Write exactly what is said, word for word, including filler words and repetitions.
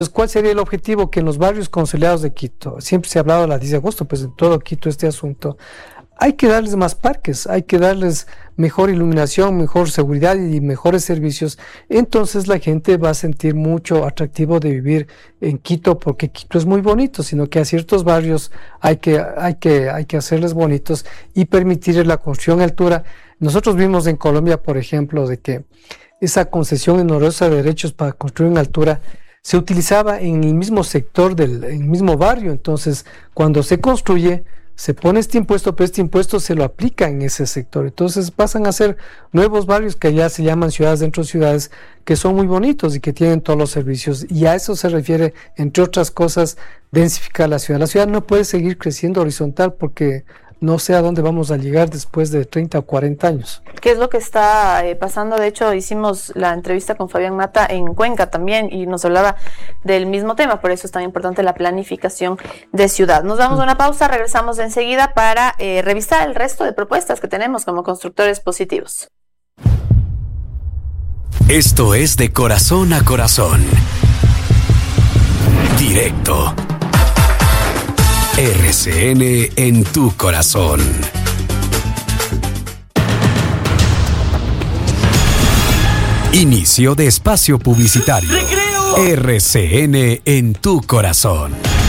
Entonces, ¿cuál sería el objetivo? Que en los barrios consolidados de Quito, siempre se ha hablado de la diez de agosto, pues en todo Quito este asunto, hay que darles más parques, hay que darles mejor iluminación, mejor seguridad y mejores servicios. Entonces la gente va a sentir mucho atractivo de vivir en Quito, porque Quito es muy bonito, sino que a ciertos barrios hay que, hay que, hay que hacerles bonitos y permitirles la construcción a altura. Nosotros vimos en Colombia, por ejemplo, de que esa concesión onerosa de derechos para construir en altura se utilizaba en el mismo sector del en el mismo barrio. Entonces, cuando se construye, se pone este impuesto, pero este impuesto se lo aplica en ese sector. Entonces pasan a ser nuevos barrios que ya se llaman ciudades dentro de ciudades, que son muy bonitos y que tienen todos los servicios. Y a eso se refiere, entre otras cosas, densificar la ciudad. La ciudad no puede seguir creciendo horizontal porque no sé a dónde vamos a llegar después de treinta o cuarenta años. ¿Qué es lo que está eh, pasando? De hecho, hicimos la entrevista con Fabián Mata en Cuenca también y nos hablaba del mismo tema, por eso es tan importante la planificación de ciudad. Nos damos una pausa, regresamos enseguida para eh, revisar el resto de propuestas que tenemos como constructores positivos. Esto es De Corazón a Corazón. Directo. R C N en tu corazón. Inicio de espacio publicitario. ¡Recreo! R C N en tu corazón.